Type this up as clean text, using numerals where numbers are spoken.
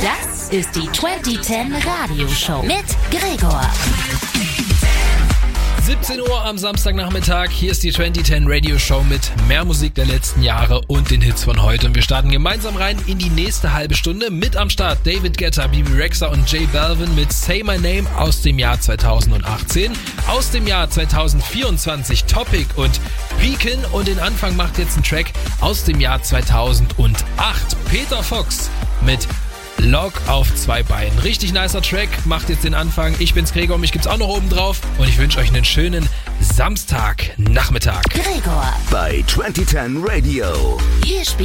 Das ist die 2010 Radioshow mit Gregor. 17 Uhr am Samstagnachmittag, hier ist die 2010 Radio Show mit mehr Musik der letzten Jahre und den Hits von heute. Und wir starten gemeinsam rein in die nächste halbe Stunde. Mit am Start David Guetta, Bibi Rexha und J Balvin mit Say My Name aus dem Jahr 2018. Aus dem Jahr 2024 Topic und Pekin. Und den Anfang macht jetzt ein Track aus dem Jahr 2008. Peter Fox mit Log auf 2 Beinen. Richtig nicer Track, macht jetzt den Anfang. Ich bin's Gregor, mich gibt's auch noch oben drauf und ich wünsche euch einen schönen Samstagnachmittag. Gregor bei 2010 Radio. Hier spielt